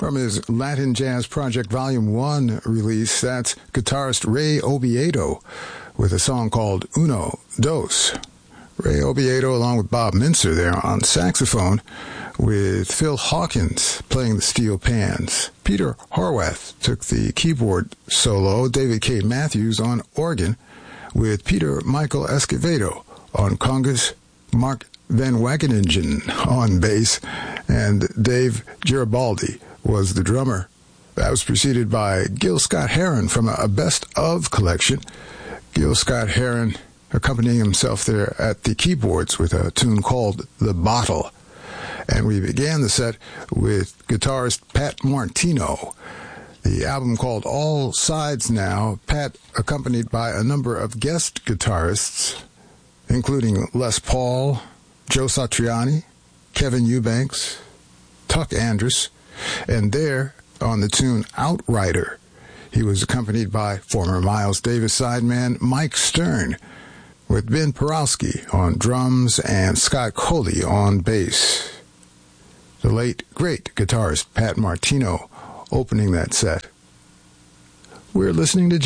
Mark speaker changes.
Speaker 1: From his Latin Jazz Project Volume 1 release, that's guitarist Ray Oviedo with a song called Uno, Dos. Ray Oviedo along with Bob Mincer there on saxophone, with Phil Hawkins playing the steel pans. Peter Horwath took the keyboard solo, David K. Matthews on organ, with Peter Michael Escovedo on congas, Mark Van Wageningen on bass, and Dave Garibaldi was the drummer. That was preceded by Gil Scott-Heron from a Best Of collection. Gil Scott-Heron accompanying himself there at the keyboards with a tune called The Bottle. And we began the set with guitarist Pat Martino. The album called All Sides Now, Pat accompanied by a number of guest guitarists, including Les Paul, Joe Satriani, Kevin Eubanks, Tuck Andrus, and there on the tune Outrider, he was accompanied by former Miles Davis sideman Mike Stern, with Ben Porowski on drums and Scott Coley on bass. The late, great guitarist Pat Martino opening that set. We're listening to